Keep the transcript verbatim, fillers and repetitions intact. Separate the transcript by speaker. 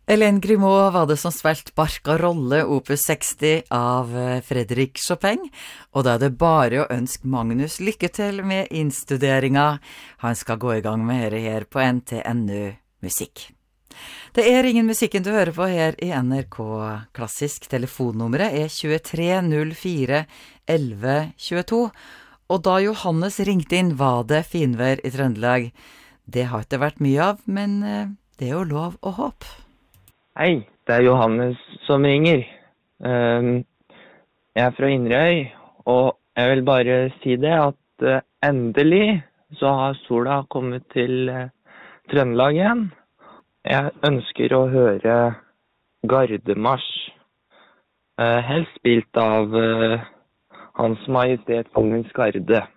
Speaker 1: Hélène Grimaud var det som spilte Barcarolle opus seksti av Frédéric Chopin, og da er det bare å ønske Magnus lykke til med innstuderinga. Han skal gå i gang med dette her på N T N U Musikk. Det er ingen musikken du hører på her i N R K Klassisk. Telefonnummeret er tjuetre null fire elleve tjueto, og da Johannes ringte inn var det finvær i Trøndelag. Det har ikke vært mye av, men det er jo lov å håpe.
Speaker 2: Hei, det er Johannes som ringer. Um, jeg er fra Inderøy, og jeg vil bare si det at uh, endelig så har sola kommet til uh, Trøndelag igjen. Jeg ønsker å høre Gardemarsj, uh, helst spilt av uh, Hans Majestet Kongens Garde.